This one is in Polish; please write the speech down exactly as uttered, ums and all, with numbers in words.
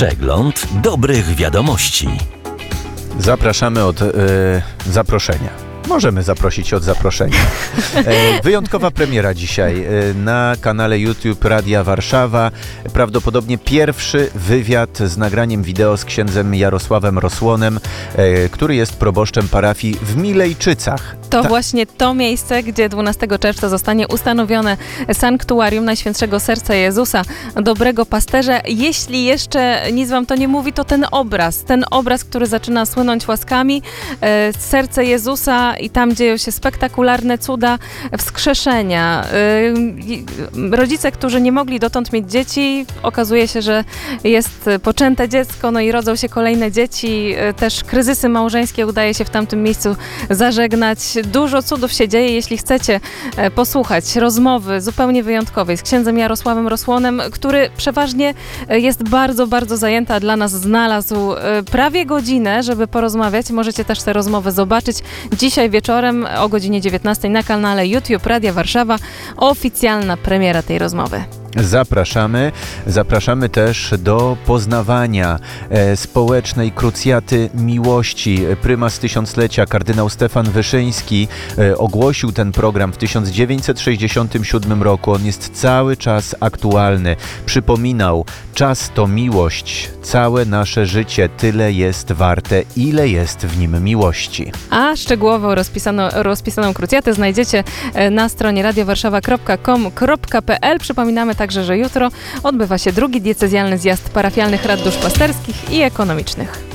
Przegląd dobrych wiadomości. Zapraszamy od e, zaproszenia. Możemy zaprosić od zaproszenia. E, wyjątkowa premiera dzisiaj e, na kanale YouTube Radia Warszawa. Prawdopodobnie pierwszy wywiad z nagraniem wideo z księdzem Jarosławem Rosłonem, e, który jest proboszczem parafii w Milejczycach. To Ta- właśnie to miejsce, gdzie dwunastego czerwca zostanie ustanowione sanktuarium Najświętszego Serca Jezusa, Dobrego Pasterza. Jeśli jeszcze nic wam to nie mówi, to ten obraz, ten obraz, który zaczyna słynąć łaskami, e, serce Jezusa i tam dzieją się spektakularne cuda wskrzeszenia. E, rodzice, którzy nie mogli dotąd mieć dzieci, okazuje się, że jest poczęte dziecko, no i rodzą się kolejne dzieci. E, też kryzysy małżeńskie udaje się w tamtym miejscu zażegnać. Dużo cudów się dzieje. Jeśli chcecie e, posłuchać rozmowy zupełnie wyjątkowej z księdzem Jarosławem Rosłonem, który przeważnie e, jest bardzo, bardzo zajęty, a dla nas znalazł e, prawie godzinę, żeby porozmawiać. Możecie też te rozmowy zobaczyć dzisiaj wieczorem o godzinie dziewiętnastej na kanale YouTube Radia Warszawa. Oficjalna premiera tej rozmowy. Zapraszamy. Zapraszamy też do poznawania e, społecznej krucjaty miłości. Prymas tysiąclecia, kardynał Stefan Wyszyński e, ogłosił ten program w tysiąc dziewięćset sześćdziesiątym siódmym roku. On jest cały czas aktualny. Przypominał, czas to miłość. Całe nasze życie tyle jest warte, ile jest w nim miłości. A szczegółowo rozpisaną, rozpisaną krucjatę znajdziecie na stronie radiowarszawa kropka com kropka p l. Przypominamy także, że jutro odbywa się drugi diecezjalny zjazd parafialnych rad duszpasterskich i ekonomicznych.